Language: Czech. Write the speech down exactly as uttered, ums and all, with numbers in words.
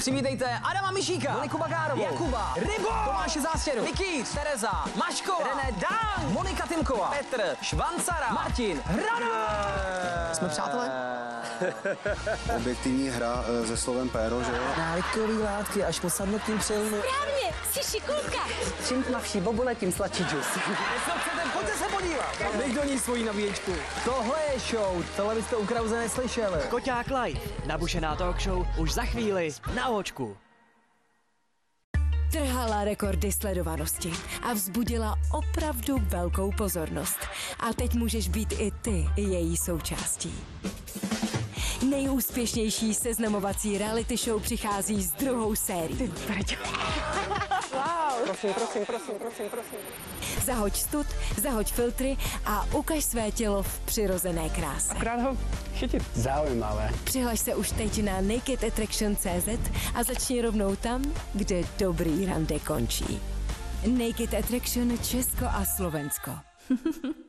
Přivítejte Adama Mišíka, Moniku Bagárovou, Jakuba, Rybo, Tomáše Zástěru, Nikýř, Tereza, Maškova, René Dan, Monika Timková, Petr, Švancara, Martin, Hrano. Jsme přátelé? Objektivní hra se slovem péro, že jo? Návykový látky až po samotným přilnu. Správně, jsi šikulka. Čím tmavší bobule, tím sladší džus. Co chcete, pojďte se podívat. Dej do ní svoji nabíječku. Tohle je show, tohle byste u Krause neslyšeli. Koťák Live, nabušená talk show už za chvíli na Očku. Trhala rekordy sledovanosti a vzbudila opravdu velkou pozornost. A teď můžeš být i ty její součástí. Nejúspěšnější seznamovací reality show přichází s druhou sérií. Wow. Prosím, prosím, prosím, prosím, prosím. Zahoď stud, zahoď filtry a ukaž své tělo v přirozené kráse. Akorát ho chytit. Zaujímavé. Přihlaš se už teď na naked attraction tečka cé zet a začni rovnou tam, kde dobrý rande končí. Naked Attraction Česko a Slovensko.